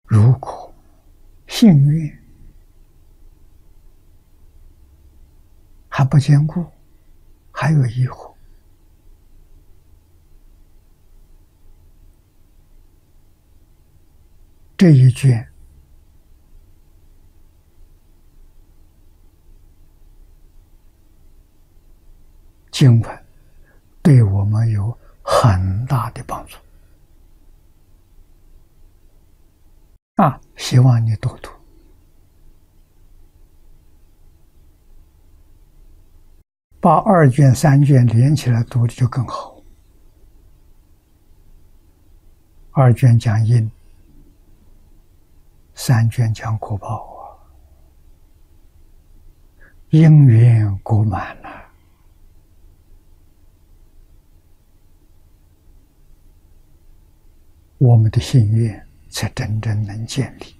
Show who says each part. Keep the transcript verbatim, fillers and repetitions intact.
Speaker 1: 如果信愿还不坚固，还有疑惑，这一卷经文对我们有很大的帮助啊！希望你多读，把二卷、三卷连起来读的就更好。二卷讲因，三卷讲果报啊，因缘果满了，我们的信愿才真正能建立。